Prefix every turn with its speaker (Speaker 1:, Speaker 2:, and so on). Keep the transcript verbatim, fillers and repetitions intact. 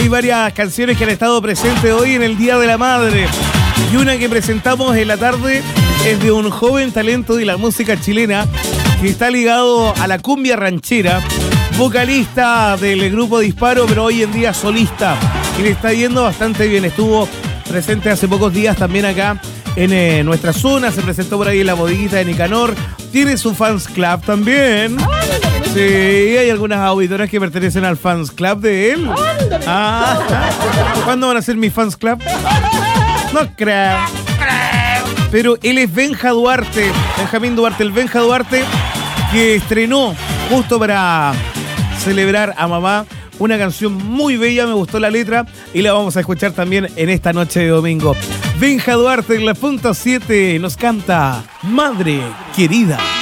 Speaker 1: Hay varias canciones que han estado presentes hoy en el Día de la Madre. Y una que presentamos en la tarde es de un joven talento de la música chilena que está ligado a la cumbia ranchera, vocalista del grupo Disparo, pero hoy en día solista, y le está yendo bastante bien. Estuvo presente hace pocos días también acá en eh, nuestra zona, se presentó por ahí en la bodeguita de Nicanor, tiene su fans club también. Sí, hay algunas auditoras que pertenecen al fans club de él. Ah, ¿cuándo van a ser mis fans club? No creo. Pero él es Benja Duarte, Benjamín Duarte, el Benja Duarte, que estrenó justo para celebrar a mamá una canción muy bella, me gustó la letra y la vamos a escuchar también en esta noche de domingo. Benja Duarte en la punta siete nos canta Madre Querida.